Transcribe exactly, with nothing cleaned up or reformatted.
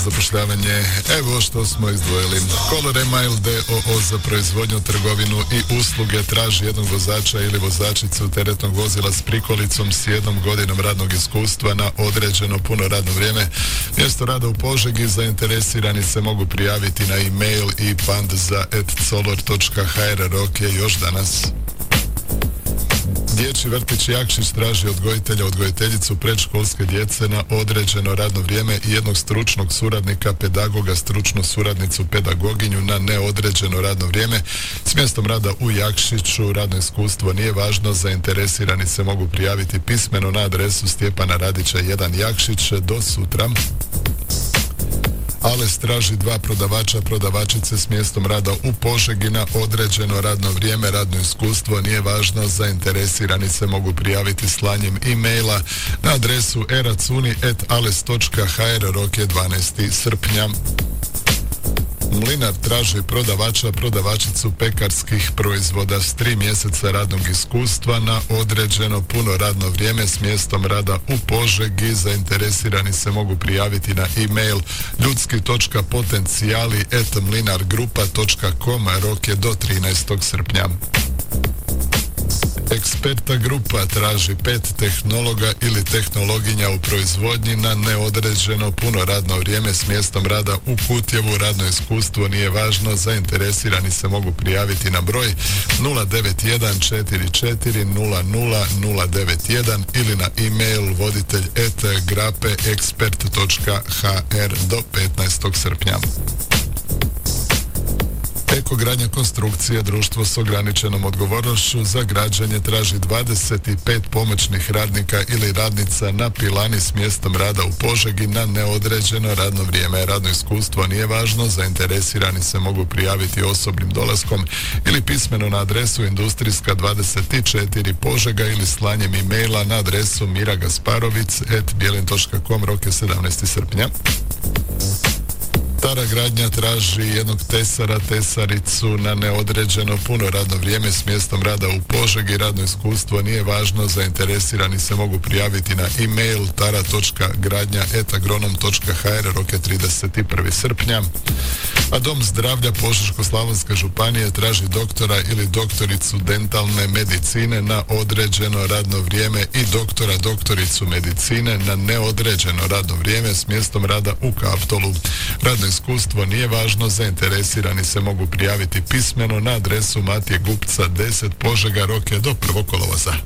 zapošljavanje. Evo što smo izdvojili. Color Email d o o za proizvodnju, trgovinu i usluge traži jednog vozača ili vozačicu teretnog vozila s prikolicom s jednom godinom radnog iskustva na određeno puno radno vrijeme. Mjesto rada u Požegi, zainteresirani se mogu prijaviti na e-mail i pandza at color točka h r. Rok je još danas. Dječji vrtić Jakšić traži odgojitelja, odgojiteljicu predškolske djece na određeno radno vrijeme i jednog stručnog suradnika, pedagoga, stručnu suradnicu, pedagoginju na neodređeno radno vrijeme. S mjestom rada u Jakšiću radno iskustvo nije važno, zainteresirani se mogu prijaviti pismeno na adresu Stjepana Radića jedan Jakšić do sutra. Ales traži dva prodavača, prodavačice s mjestom rada u Požegi na određeno radno vrijeme, radno iskustvo nije važno, zainteresirani se mogu prijaviti slanjem e-maila na adresu eracuni at ales točka h r. Rok je dvanaesti srpnja. Mlinar traži prodavača, prodavačicu pekarskih proizvoda s tri mjeseca radnog iskustva na određeno puno radno vrijeme s mjestom rada u Požegi. Zainteresirani se mogu prijaviti na e-mail ljudski točka potencijali at mlinargrupa točka com. Rok je do trinaestog srpnja. Eksperta grupa traži pet tehnologa ili tehnologinja u proizvodnji na neodređeno puno radno vrijeme s mjestom rada u Kutjevu. Radno iskustvo nije važno, zainteresirani se mogu prijaviti na broj nula devet jedan četiri četiri nula nula nula devet jedan ili na e-mail voditelj at grape ekspert točka h r do petnaestog srpnja. Eko gradnja konstrukcije, društvo s ograničenom odgovornošću za građenje traži dvadeset pet pomoćnih radnika ili radnica na pilani s mjestom rada u Požegi na neodređeno radno vrijeme. Radno iskustvo nije važno, zainteresirani se mogu prijaviti osobnim dolaskom ili pismeno na adresu Industrijska dvadeset četiri Požega ili slanjem e-maila na adresu miragasparovic at bjelin točka com. Rok je sedamnaesti srpnja. Stara gradnja traži jednog tesara, tesaricu na neodređeno puno radno vrijeme s mjestom rada u Požegi. Radno iskustvo nije važno, zainteresirani se mogu prijaviti na e-mail tara točka gradnja at agronom točka h r. Rok je trideset prvi srpnja. A Dom zdravlja Požeško-slavonske županije traži doktora ili doktoricu dentalne medicine na određeno radno vrijeme i doktora, doktoricu medicine na neodređeno radno vrijeme s mjestom rada u Kaptolu. Radno iskustvo nije važno, zainteresirani se mogu prijaviti pismeno na adresu Matije Gupca deset Požega. Rok je do prvog kolovoza.